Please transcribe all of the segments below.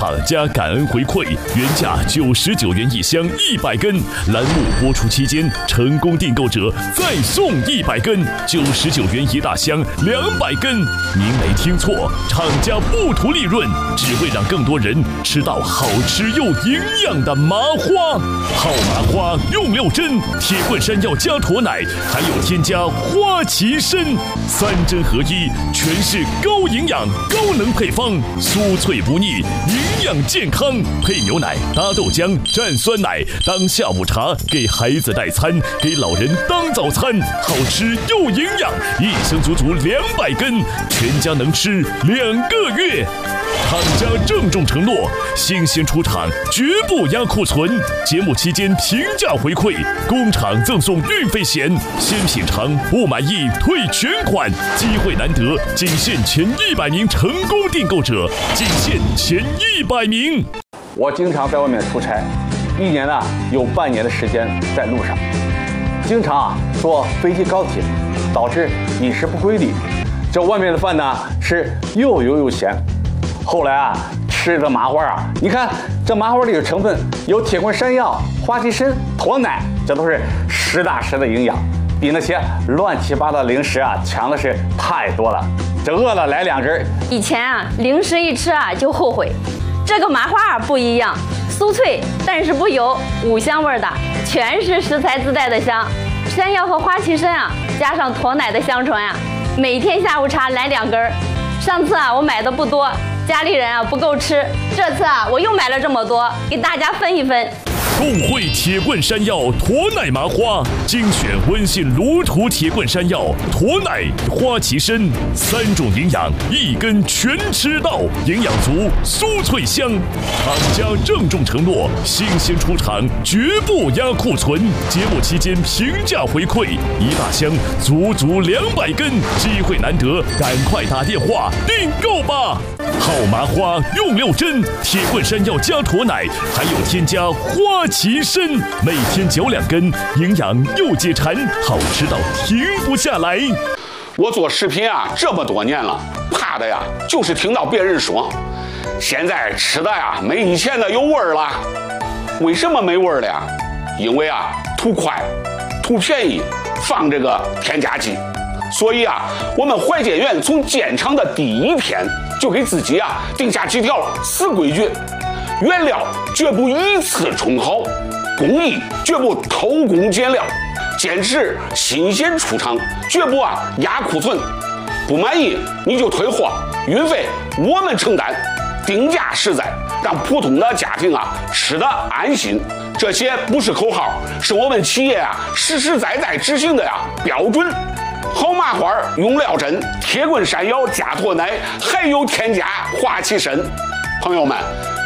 厂家感恩回馈，原价99元一箱100根，栏目播出期间成功订购者再送100根，99元一大箱200根。您没听错，厂家不图利润，只为让更多人吃到好吃又营养的麻花。好麻花用6针，铁棍山药加驼奶，还有添加花旗参，3针合一，全是高营养高能配方，酥脆不腻，营养健康。配牛奶搭豆浆蘸酸奶，当下午茶，给孩子代餐，给老人当早餐，好吃又营养，一箱足足200根，全家能吃2个月。厂家郑重承诺，新鲜出厂，绝不压库存。节目期间平价回馈，工厂赠送运费险，先品尝不满意退全款，机会难得，仅限前100名成功订购者，仅限前100名。 我经常在外面出差，1年呢有半年的时间在路上，经常坐飞机高铁，导致饮食不规律。这外面的饭呢吃又油又咸。后来吃这麻花你看这麻花里的成分有铁棍山药、花旗参、驼奶，这都是实打实的营养，比那些乱七八糟的零食强的是太多了。这饿了来2根。 以前零食一吃就后悔，这个麻花不一样，酥脆但是不油，5香味的，全是食材自带的香。山药和花旗参加上驼奶的香醇每天下午茶来2根。上次我买的不多，家里人不够吃，这次我又买了这么多，给大家分一分。 共汇铁棍山药驼奶麻花，精选温信卢图铁棍山药、驼奶、花旗参3种营养，一根全吃到，营养足，酥脆香。厂家郑重承诺，新鲜出厂，绝不压库存。节目期间平价回馈，一大箱足足200根，机会难得，赶快打电话订购吧！好麻花用6针，铁棍山药加驼奶，还有添加花旗参，每天嚼2根，营养又解馋，好吃到停不下来。 我做视频这么多年了，怕的就是听到别人说，现在吃的没以前的有味儿了。为什么没味儿了呀？因为图快，图便宜，放这个添加剂。所以我们怀建园从建厂的第1天就给自己定下几条死规矩：原料绝不以次充好，工艺绝不偷工减料，坚持新鲜出厂，绝不压库存。不满意你就退货，运费我们承担，定价实在，让普通的家庭吃得安心。这些不是口号，是我们企业实实在在执行的标准。好麻花用6针，铁棍山药加驼奶，还有添加花旗参。朋友们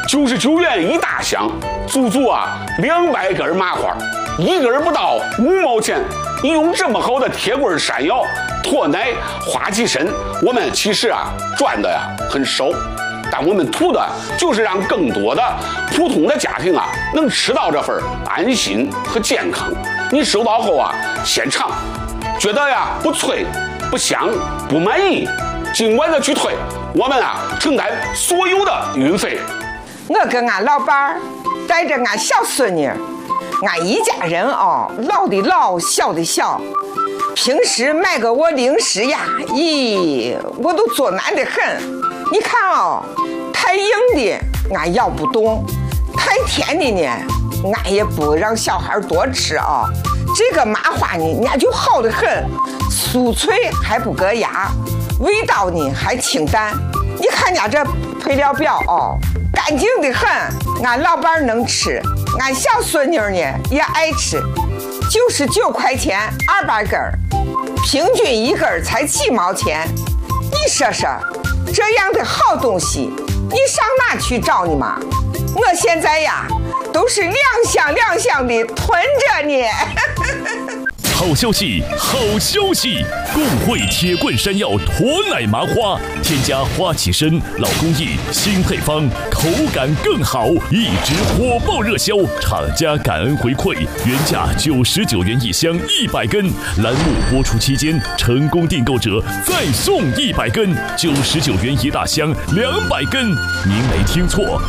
，99元一大箱，足足200根麻花，1根不到5毛钱。你用这么好的铁棍山药、驼奶、花旗参，我们其实赚的很少，但我们图的就是让更多的普通的家庭能吃到这份安心和健康。你收到后现尝，觉得不脆、不香、不满意，尽管的去退，我们承担所有的运费。 我跟俺老伴儿带着俺小孙女，俺一家人老的老，小的小。平时买个我零食咦，我都做难得很。你看太硬的俺咬不动，太甜的呢，俺也不让小孩多吃这个麻花呢，人家就好得很，酥脆还不硌牙，味道呢还清淡。你看人家这配料表干净的很，俺老伴儿能吃，俺小孙女呢也爱吃。99块钱200根，平均1根才几毛钱。你说说，这样的好东西，你上哪去找呢嘛？我现在都是2箱的囤着呢。 好消息，好消息！共汇铁棍山药驼奶麻花，添加花旗参，老工艺，新配方，口感更好，一直火爆热销。厂家感恩回馈，原价99元一箱100根，栏目播出期间成功订购者再送100根，99元一大箱200根。您没听错。